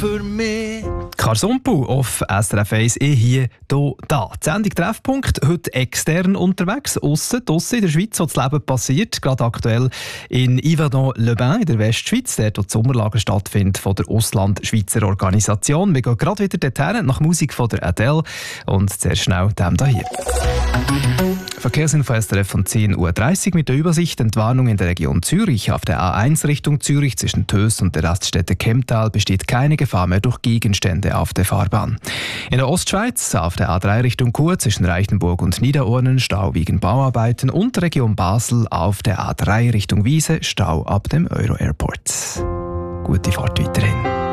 für mich. Karsumpu auf SRF 1, hier, da. Die Sendung Treffpunkt, heute extern unterwegs, draussen in der Schweiz, wo das Leben passiert. Gerade aktuell in Yverdon-les-Bains in der Westschweiz, dort wo das Sommerlager stattfindet von der Ausland-Schweizer Organisation. Wir gehen gerade wieder dorthin, nach Musik von der Adele. Und sehr schnell dem hier. Verkehrsinfo SRF von 10.30 Uhr mit der Übersicht. Entwarnung in der Region Zürich. Auf der A1 Richtung Zürich zwischen Töss und der Raststätte Kemptal besteht keine Gefahr mehr durch Gegenstände auf der Fahrbahn. In der Ostschweiz auf der A3 Richtung Chur zwischen Reichenburg und Niederurnen Stau wegen Bauarbeiten und Region Basel auf der A3 Richtung Wiese Stau ab dem Euro Airport. Gute Fahrt weiterhin.